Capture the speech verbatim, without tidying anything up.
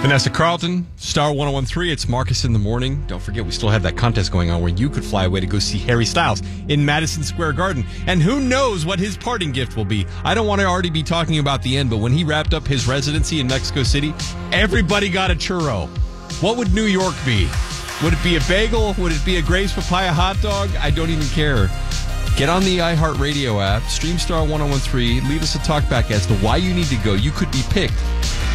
Vanessa Carlton, Star one oh one three. It's Marcus in the Morning. Don't forget, we still have that contest going on where you could fly away to go see Harry Styles in Madison Square Garden. And who knows what his parting gift will be. I don't want to already be talking about the end, but when he wrapped up his residency in Mexico City, everybody got a churro. What would New York be? Would it be a bagel? Would it be a Graves Papaya hot dog? I don't even care. Get on the iHeartRadio app, stream Star one oh one three, leave us a talkback as to why you need to go. You could be picked